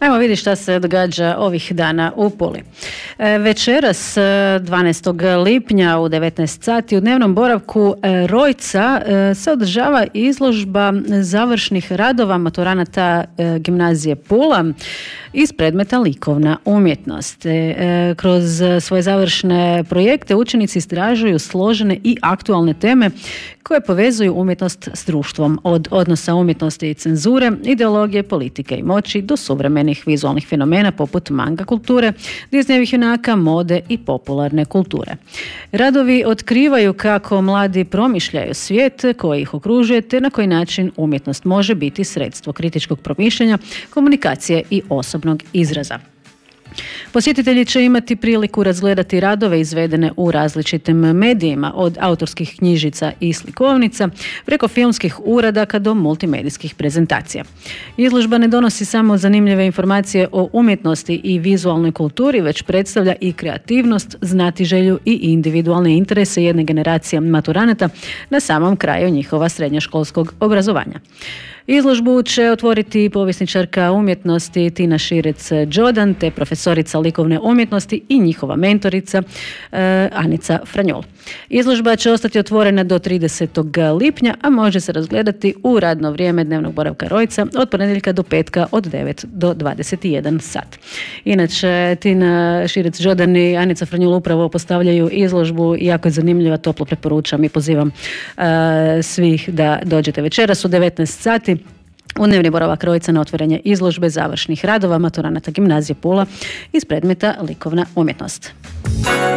Ajmo vidjeti šta se događa ovih dana u Puli. Večeras 12. lipnja u 19 sati u dnevnom boravku Rojca se održava izložba završnih radova maturanata gimnazije Pula iz predmeta likovna umjetnost. Kroz svoje završne projekte učenici istražuju složene i aktualne teme koje povezuju umjetnost s društvom, od odnosa umjetnosti i cenzure, ideologije, politike i moći do suvremenih vizualnih fenomena poput manga kulture, Disneyevih junaka, mode i popularne kulture. Radovi otkrivaju kako mladi promišljaju svijet koji ih okružuje te na koji način umjetnost može biti sredstvo kritičkog promišljanja, komunikacije i osobnog izraza. Posjetitelji će imati priliku razgledati radove izvedene u različitim medijima, od autorskih knjižica i slikovnica preko filmskih uradaka do multimedijskih prezentacija. Izložba ne donosi samo zanimljive informacije o umjetnosti i vizualnoj kulturi, već predstavlja i kreativnost, znatiželju i individualne interese jedne generacije maturanata na samom kraju njihova srednjoškolskog obrazovanja. Izložbu će otvoriti povjesničarka umjetnosti Tina Širec-Đodan te profesorica likovne umjetnosti i njihova mentorica Anica Franjul. Izložba će ostati otvorena do 30. lipnja, a može se razgledati u radno vrijeme dnevnog boravka Rojca od ponedjeljka do petka od 9 do 21 sat. Inače, Tina Širec-Đodan i Anica Franjul upravo postavljaju izložbu, jako je zanimljiva, toplo preporučam i pozivam svih da dođete večeras u 19 sati u dnevni boravak Rojca na otvorenje izložbe završnih radova maturanata gimnazije Pula iz predmeta likovna umjetnost.